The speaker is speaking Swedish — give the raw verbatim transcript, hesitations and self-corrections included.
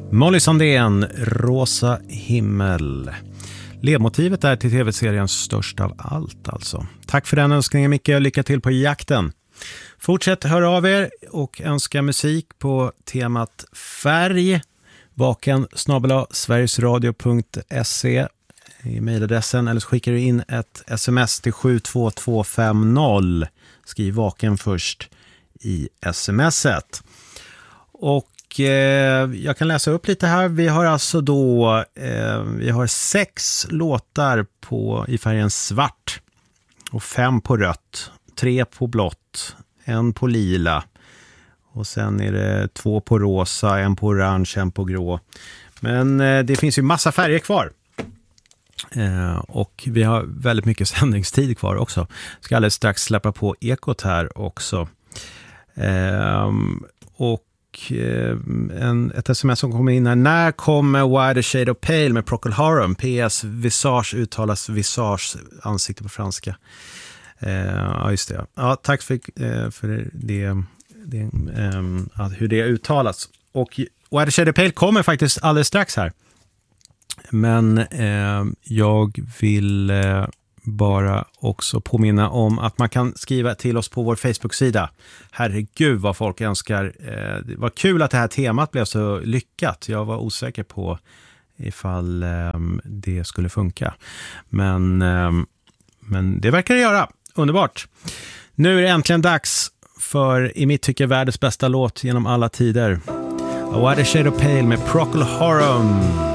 Molly Sandén, Rosa himmel. Ledmotivet är till tv-serien Störst av allt alltså. Tack för den önskningen Micke, lycka till på jakten. Fortsätt höra av er och önska musik på temat färg. Vaken snabel-a sverigesradio punkt se i mejladressen, eller så skickar du in ett sms till sju två två fem noll. Skriv vaken först i smset. Och eh, jag kan läsa upp lite här. Vi har alltså då eh, vi har sex låtar på i färgen svart och fem på rött, tre på blått, en på lila och sen är det två på rosa, en på orange, en på grå. Men eh, det finns ju massa färger kvar. Eh, och vi har väldigt mycket sändningstid kvar också. Ska alldeles strax släppa på Ekot här också. Eh, och eh, en, ett sms som kommer in här. När kommer Wider Shade of Pale med Procol Harum? P S Visage uttalas visage, ansikte på franska. Eh, ja, just det. Ja, tack för, eh, för det, det eh, hur det uttalas. Och Wider Shade of Pale kommer faktiskt alldeles strax här. Men eh, jag vill eh, bara också påminna om att man kan skriva till oss på vår Facebook-sida. Herregud vad folk önskar. Eh, det var kul att det här temat blev så lyckat. Jag var osäker på ifall eh, det skulle funka. Men, eh, men det verkar det göra. Underbart. Nu är det äntligen dags för, i mitt tycke, världens bästa låt genom alla tider. A Wider Shade of Pale med Procol Harum.